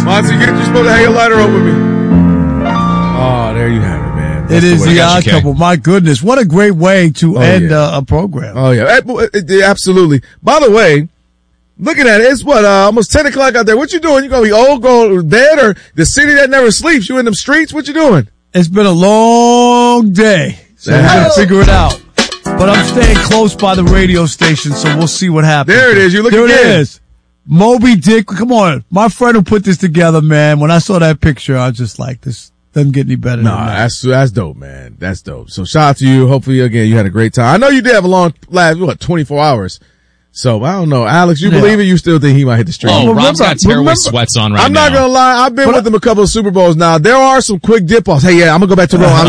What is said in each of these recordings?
Monty, you're supposed to hang a lighter up with me. Oh, there you have it, man. It is the Odd Couple. My goodness, what a great way to end a program. Oh, yeah. Absolutely. By the way, looking at it, it's almost 10 o'clock out there. What you doing? You gonna be old, go to bed, or the city that never sleeps? You in them streets? What you doing? It's been a long day, so we're gonna figure it out. But I'm staying close by the radio station, so we'll see what happens. There it is. You look There again. it is. Moby Dick. Come on. My friend who put this together, man, when I saw that picture, I was just like, this doesn't get any better than that. That's dope, man. That's dope. So shout out to you. Hopefully, again, you had a great time. I know you did have a long last, 24 hours. So I don't know. Alex, you believe it? You still think he might hit the street? Oh, Rob's got tearaway sweats on right now. I'm not going to lie. I've been with him a couple of Super Bowls now. There are some quick dip-offs. Hey, I'm going to go back to the room.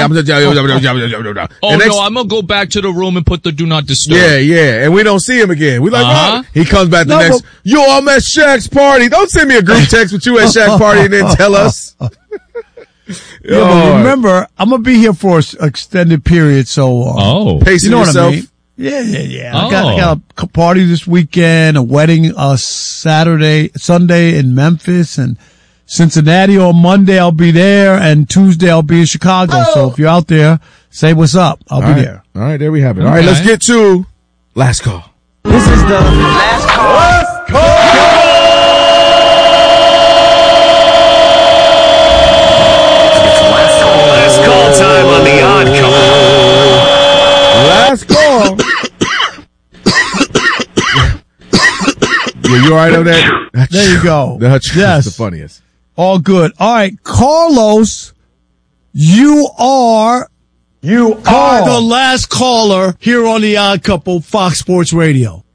I'm going to go back to the room and put the do not disturb. Yeah. And we don't see him again. We like, he comes back the next, I'm at Shaq's party. Don't send me a group text with you at Shaq's party and then tell us. But remember, I'm going to be here for an extended period, so. Pacing yourself. What I mean? Yeah. I got a party this weekend, a wedding, Sunday in Memphis, and Cincinnati on Monday. I'll be there, and Tuesday I'll be in Chicago. So if you're out there, say what's up. I'll be there. All right, there we have it. All right, let's get to last call. This is the last call. Last call. Last call time on the Odd Couple. Last call. You all right over there? There you go. That's the funniest. All good. All right, Carlos, you are the last caller here on the Odd Couple, Fox Sports Radio.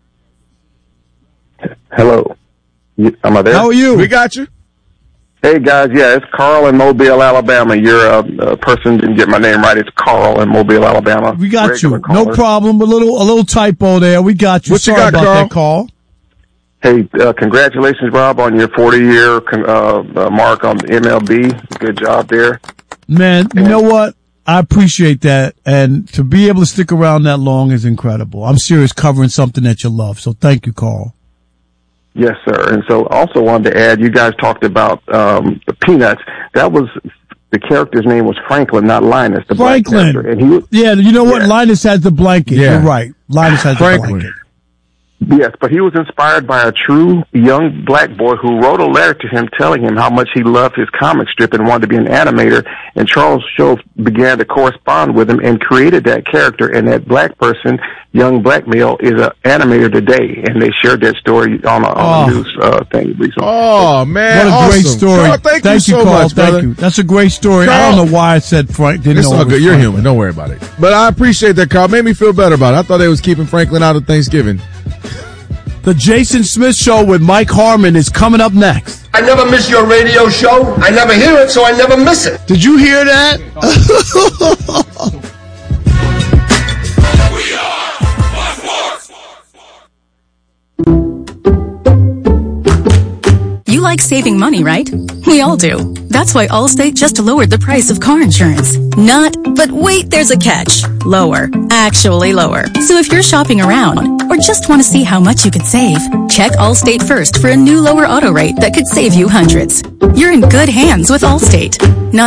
Hello. Am I there? How are you? We got you. Hey, guys. Yeah, it's Carl in Mobile, Alabama. You're a person didn't get my name right. It's Carl in Mobile, Alabama. We got you. No problem. A little typo there. We got you. What Sorry you got, about Carl? that call. Hey, congratulations, Rob, on your 40-year mark on the MLB. Good job there. Man, you know what? I appreciate that. And to be able to stick around that long is incredible. I'm serious, covering something that you love. So thank you, Carl. Yes, sir. And so also wanted to add, you guys talked about the Peanuts. That was the character's name was Franklin, not Linus, the black character. And you know what? Linus has the blanket. Yeah. You're right. Linus has the blanket. Yes, but he was inspired by a true young black boy who wrote a letter to him telling him how much he loved his comic strip and wanted to be an animator. And Charles Schulz began to correspond with him and created that character. And that black person, young black male, is an animator today. And they shared that story on a news thing recently. Oh, man. What a great story. Carl, thank you so Carl. much, brother. Thank you. That's a great story. Carl, I don't know why I said Frank. Didn't it's know all it was good. You're Franklin. human. Don't worry about it. But I appreciate that, Carl. Made me feel better about it. I thought they was keeping Franklin out of Thanksgiving. The Jason Smith Show with Mike Harmon is coming up next. I never miss your radio show. I never hear it, so I never miss it. Did you hear that? You like saving money, right? We all do. That's why Allstate just lowered the price of car insurance. But wait, there's a catch. Lower. Actually lower. So if you're shopping around or just want to see how much you could save, check Allstate first for a new lower auto rate that could save you hundreds. You're in good hands with Allstate. Not